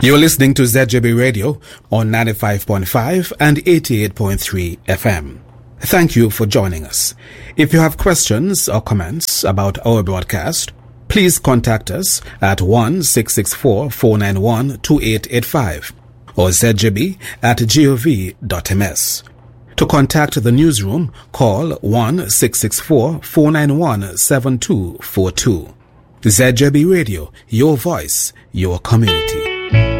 You're listening to ZJB Radio on 95.5 and 88.3 FM. Thank you for joining us. If you have questions or comments about our broadcast, please contact us at 1-664-491-2885 or zjb@gov.ms. To contact the newsroom, call 1-664-491-7242. ZJB Radio, your voice, your community.